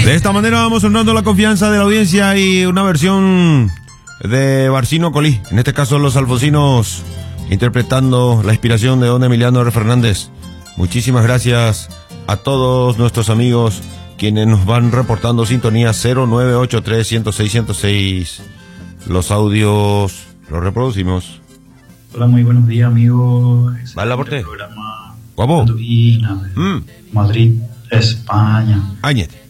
De esta manera vamos honrando la confianza de la audiencia y una versión de Barcino Colí. En este caso los alfonsinos interpretando la inspiración de don Emiliano R. Fernández. Muchísimas gracias a todos nuestros amigos quienes nos van reportando sintonía 0983-106-106. Los audios los reproducimos. Hola, muy buenos días, amigos. Vale, aporte. Programa Guapo. Madrid, España. Áñez.